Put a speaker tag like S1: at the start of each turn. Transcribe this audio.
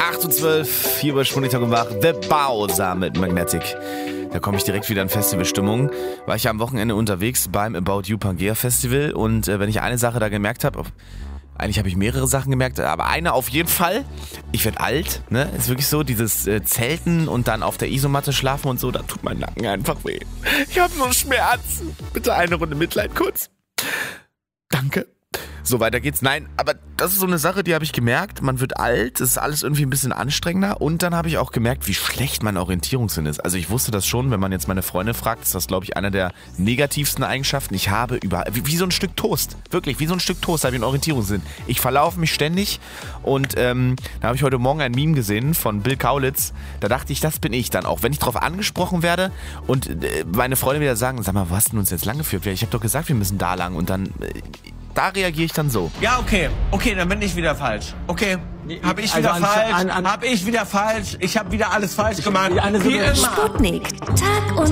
S1: 8:12 hier bei Sputnik und Wach. The Bowser mit Magnetic. Da komme ich direkt wieder in Festivalstimmung. War ich ja am Wochenende unterwegs beim About You Pangea Festival und wenn ich eine Sache da gemerkt habe, eigentlich habe ich mehrere Sachen gemerkt, aber eine auf jeden Fall, ich werde alt, ne? Ist wirklich so, dieses Zelten und dann auf der Isomatte schlafen und so, da tut mein Nacken einfach weh. Ich habe so Schmerzen. Bitte eine Runde Mitleid kurz. Danke. So, weiter geht's. Nein, aber das ist so eine Sache, die habe ich gemerkt. Man wird alt, es ist alles irgendwie ein bisschen anstrengender. Und dann habe ich auch gemerkt, wie schlecht mein Orientierungssinn ist. Also ich wusste das schon, wenn man jetzt meine Freunde fragt, ist das, glaube ich, einer der negativsten Eigenschaften. Ich habe wie so ein Stück Toast. Wirklich, wie so ein Stück Toast habe ich einen Orientierungssinn. Ich verlaufe mich ständig. Und da habe ich heute Morgen ein Meme gesehen von Bill Kaulitz. Da dachte ich, das bin ich dann auch. Wenn ich darauf angesprochen werde und meine Freunde wieder sagen, sag mal, wo hast du uns jetzt lang geführt? Ich habe doch gesagt, wir müssen da lang. Und dann... Da reagiere ich dann so.
S2: Ja, okay, dann bin ich wieder falsch. Okay, hab ich wieder falsch. Ich habe wieder alles falsch gemacht.
S3: Sputnik, Tag und